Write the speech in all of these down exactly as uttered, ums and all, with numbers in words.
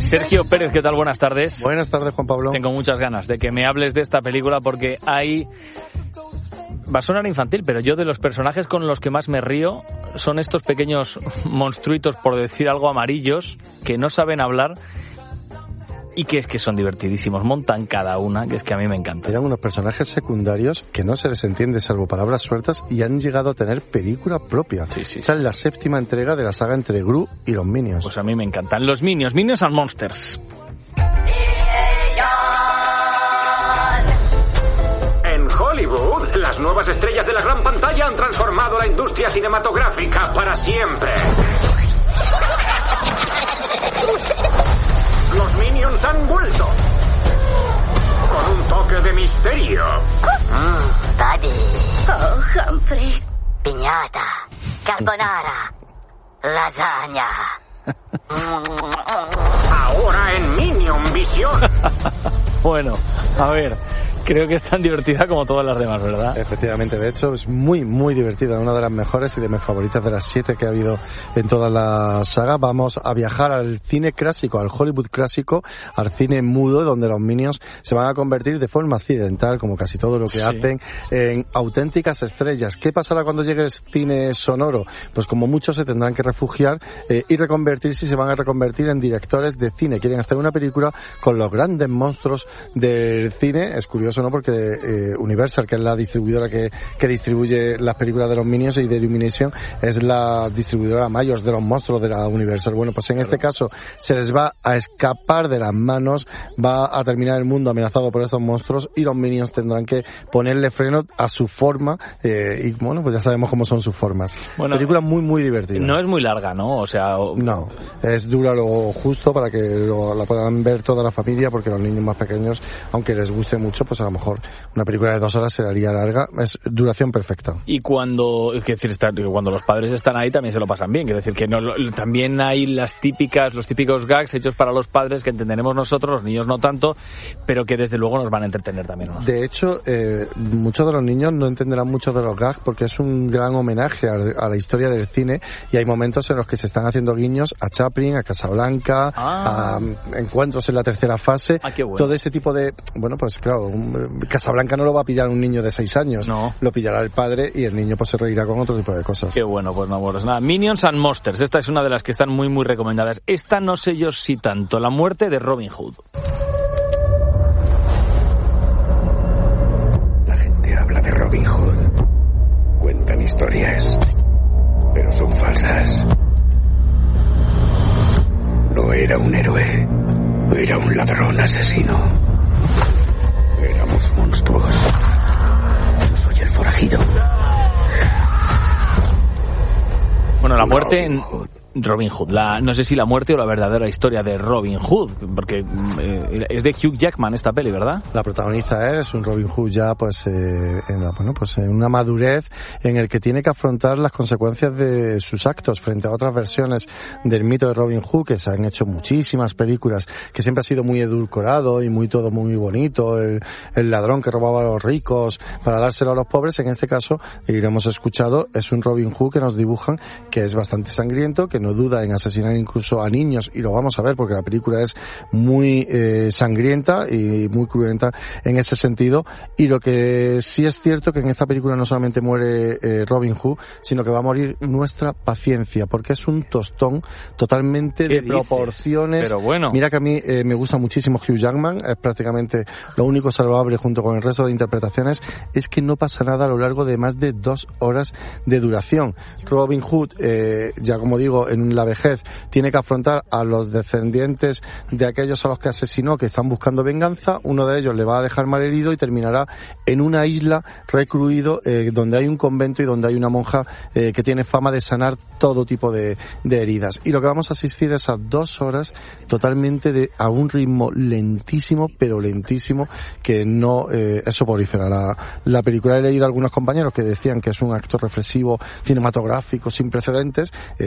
Sergio Pérez, ¿qué tal? Buenas tardes. Buenas tardes, Juan Pablo. Tengo muchas ganas de que me hables de esta película porque hay... Va a sonar infantil, pero yo de los personajes con los que más me río son estos pequeños monstruitos, por decir algo, amarillos, que no saben hablar y que es que son divertidísimos. Montan cada una, que es que a mí me encanta. Eran unos personajes secundarios que no se les entiende salvo palabras sueltas y han llegado a tener película propia. Sí, sí. Esta es la séptima entrega de la saga entre Gru y los Minions. Pues a mí me encantan. Los Minions, Minions and Monsters. Hollywood, las nuevas estrellas de la gran pantalla han transformado la industria cinematográfica para siempre. Los Minions han vuelto. Con un toque de misterio. Mmm, Buddy. Oh, Humphrey. Piñata. Carbonara. Lasaña. Ahora en Minion Visión. Bueno, a ver... Creo que es tan divertida como todas las demás, ¿verdad? Efectivamente, de hecho es muy, muy divertida, una de las mejores y de mis favoritas de las siete que ha habido en toda la saga. Vamos a viajar al cine clásico, al Hollywood clásico, al cine mudo, donde los Minions se van a convertir de forma accidental, como casi todo lo que sí. hacen, en auténticas estrellas. ¿Qué pasará cuando llegue el cine sonoro? Pues como muchos se tendrán que refugiar eh, y reconvertirse y se van a reconvertir en directores de cine. Quieren hacer una película con los grandes monstruos del cine. Es curioso, ¿no? Porque eh, Universal, que es la distribuidora que, que distribuye las películas de los Minions, y de Illumination es la distribuidora mayor de los monstruos de la Universal. Bueno, pues en este caso se les va a escapar de las manos, va a terminar el mundo amenazado por estos monstruos y los Minions tendrán que ponerle freno a su forma eh, y bueno, pues ya sabemos cómo son sus formas. Bueno, película muy, muy divertida. No es muy larga, ¿no? O sea... O... No, es dura lo justo para que lo, la puedan ver toda la familia, porque los niños más pequeños, aunque les guste mucho, pues a lo mejor una película de dos horas se la haría larga. Es duración perfecta. Y cuando, es decir, está, cuando los padres están ahí también se lo pasan bien. Quiero decir que no, también hay las típicas, los típicos gags hechos para los padres que entenderemos nosotros, los niños no tanto, pero que desde luego nos van a entretener también. ¿No? De hecho, eh, muchos de los niños no entenderán mucho de los gags porque es un gran homenaje a, a la historia del cine, y hay momentos en los que se están haciendo guiños a Chaplin, a Casablanca, ah. a encuentros en la tercera fase. Ah, qué bueno. Todo ese tipo de, bueno, pues claro, un, Casablanca no lo va a pillar un niño de seis años, no. Lo pillará el padre y el niño pues se reirá con otro tipo de cosas. Qué bueno, pues no, pues nada. Minions and Monsters, esta es una de las que están muy muy recomendadas. Esta no sé yo si tanto, La muerte de Robin Hood. La gente habla de Robin Hood, cuentan historias, pero son falsas. No era un héroe, era un ladrón asesino. Éramos monstruos. Yo soy el forajido. Bueno, la muerte en Robin Hood. La, no sé si la muerte o la verdadera historia de Robin Hood, porque eh, es de Hugh Jackman esta peli, ¿verdad? La protagoniza él, es un Robin Hood ya pues eh, en la, bueno, pues en una madurez en el que tiene que afrontar las consecuencias de sus actos frente a otras versiones del mito de Robin Hood, que se han hecho muchísimas películas, que siempre ha sido muy edulcorado y muy todo muy bonito, el, el ladrón que robaba a los ricos para dárselo a los pobres. En este caso, y lo hemos escuchado, es un Robin Hood que nos dibujan que es bastante sangriento, que no duda en asesinar incluso a niños, y lo vamos a ver porque la película es muy eh, sangrienta y muy cruenta en ese sentido. Y lo que sí es cierto que en esta película no solamente muere eh, Robin Hood, sino que va a morir nuestra paciencia, porque es un tostón totalmente de dices? proporciones. Pero bueno. Mira que a mí eh, me gusta muchísimo Hugh Jackman, es prácticamente lo único salvable junto con el resto de interpretaciones, es que no pasa nada a lo largo de más de dos horas de duración. Robin Hood, eh, ya como digo, en la vejez tiene que afrontar a los descendientes de aquellos a los que asesinó, que están buscando venganza. Uno de ellos le va a dejar malherido y terminará en una isla recluido eh, donde hay un convento y donde hay una monja eh, que tiene fama de sanar todo tipo de, de heridas. Y lo que vamos a asistir es a dos horas totalmente de a un ritmo lentísimo, pero lentísimo, que no eh, es soporífera la, la película. He leído a algunos compañeros que decían que es un acto reflexivo cinematográfico sin precedentes. Eh, estoy seguro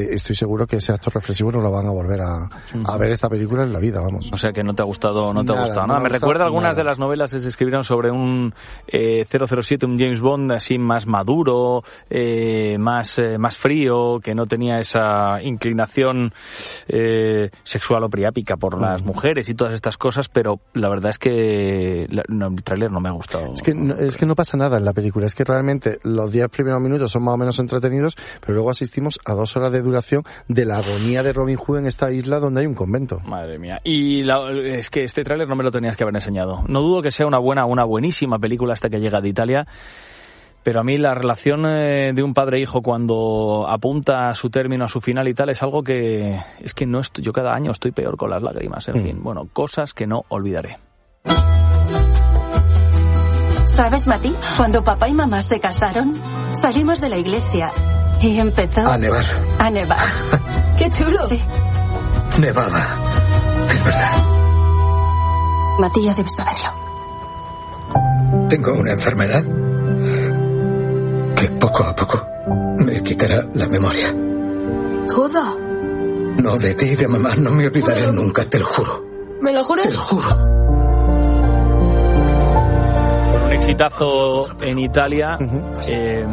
seguro que ese acto reflexivo no lo van a volver a, a ver esta película en la vida, vamos. O sea que no te ha gustado, no te nada, ha gustado no nada. me Me gusta recuerda algunas nada. de las novelas que se escribieron sobre un eh, cero cero siete, un James Bond así más maduro, eh, más eh, más frío, que no tenía esa inclinación eh, sexual o priápica por mm. las mujeres y todas estas cosas, pero la verdad es que la, no, el tráiler no me ha gustado. Es que no, es que no pasa nada en la película, es que realmente los diez primeros minutos son más o menos entretenidos, pero luego asistimos a dos horas de duración de la agonía de Robin Hood en esta isla donde hay un convento. Madre mía. Y la, es que este tráiler no me lo tenías que haber enseñado. No dudo que sea una buena, una buenísima película hasta que llega de Italia, pero a mí la relación eh, de un padre e hijo cuando apunta a su término, a su final y tal, es algo que es que no estoy, yo cada año estoy peor con las lágrimas, en mm. fin. Bueno, cosas que no olvidaré. ¿Sabes, Mati? Cuando papá y mamá se casaron, salimos de la iglesia y empezó... A nevar. A nevar. ¡Qué chulo! Sí. Nevaba. Es verdad. Mati ya debe saberlo. Tengo una enfermedad que poco a poco me quitará la memoria. ¿Todo? No, de ti y de mamá no me olvidaré ¿Juro? Nunca, te lo juro. ¿Me lo juras? Te lo juro. Un exitazo en Italia. Uh-huh. eh,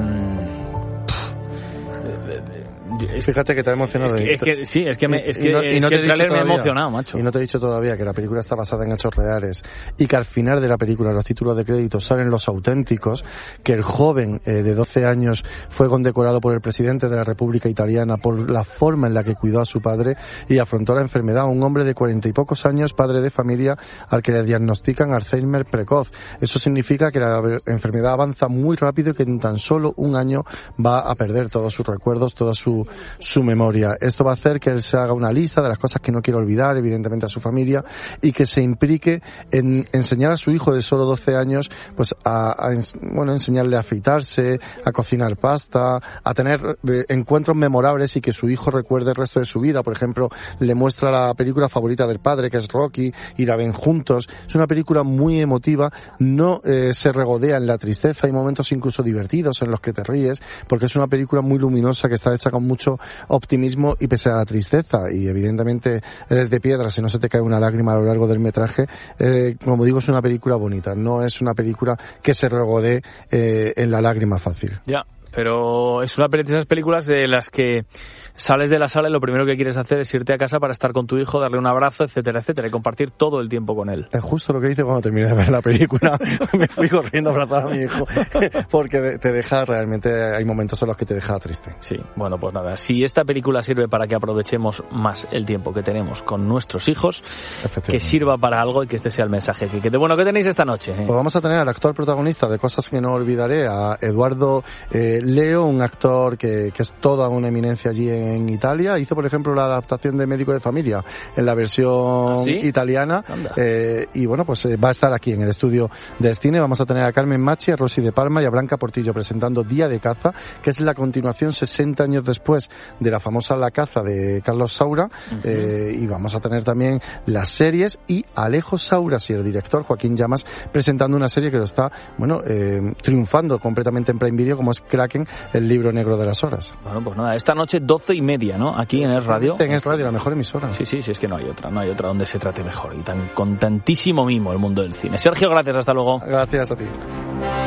Es, Fíjate que te ha emocionado. Es que, es que sí, es que, me, es que, y no, y es no que te el tráiler me ha todavía, emocionado, macho. Y no te he dicho todavía que la película está basada en hechos reales y que al final de la película, en los títulos de crédito, salen los auténticos, que el joven eh, de doce años fue condecorado por el presidente de la República Italiana por la forma en la que cuidó a su padre y afrontó la enfermedad. Un hombre de cuarenta y pocos años, padre de familia, al que le diagnostican Alzheimer precoz. Eso significa que la enfermedad avanza muy rápido y que en tan solo un año va a perder todos sus recuerdos, toda su, su memoria. Esto va a hacer que él se haga una lista de las cosas que no quiere olvidar, evidentemente a su familia, y que se implique en enseñar a su hijo de solo doce años, pues a, a bueno, enseñarle a afeitarse, a cocinar pasta, a tener eh, encuentros memorables y que su hijo recuerde el resto de su vida. Por ejemplo, le muestra la película favorita del padre, que es Rocky, y la ven juntos. Es una película muy emotiva, no eh, se regodea en la tristeza, hay momentos incluso divertidos en los que te ríes, porque es una película muy luminosa que está hecha con mucho optimismo y pese a la tristeza, y evidentemente eres de piedra si no se te cae una lágrima a lo largo del metraje. Eh, como digo, es una película bonita, no es una película que se regodee eh, en la lágrima fácil. Ya, pero es una de esas películas de las que sales de la sala y lo primero que quieres hacer es irte a casa para estar con tu hijo, darle un abrazo, etcétera, etcétera, y compartir todo el tiempo con él. Es justo lo que dice cuando terminé de ver la película. Me fui corriendo a abrazar a mi hijo, porque te deja, realmente hay momentos en los que te deja triste. Sí, bueno, pues nada, si esta película sirve para que aprovechemos más el tiempo que tenemos con nuestros hijos, que sirva para algo y que este sea el mensaje. Que, que, bueno, ¿qué tenéis esta noche? Eh? Pues vamos a tener al actor protagonista de Cosas que no olvidaré, a Eduardo eh, Leo, un actor que, que es toda una eminencia allí en en Italia. Hizo, por ejemplo, la adaptación de Médico de Familia en la versión ¿sí? italiana. Eh, y bueno, pues eh, va a estar aquí en el estudio de cine. Vamos a tener a Carmen Machi, a Rosy de Palma y a Blanca Portillo presentando Día de Caza, que es la continuación sesenta años después de la famosa La Caza de Carlos Saura. Uh-huh. eh, y vamos a tener también las series y Alejo Sauras y el director Joaquín Llamas presentando una serie que lo está, bueno, eh, triunfando completamente en Prime Video, como es Kraken, el libro negro de las horas. Bueno, pues nada, esta noche doce y media, ¿no? Aquí en Es Radio. En Es Radio, la mejor emisora. Sí, sí, sí, es que no hay otra, no hay otra donde se trate mejor y tan con tantísimo mimo el mundo del cine. Sergio, gracias, hasta luego. Gracias a ti.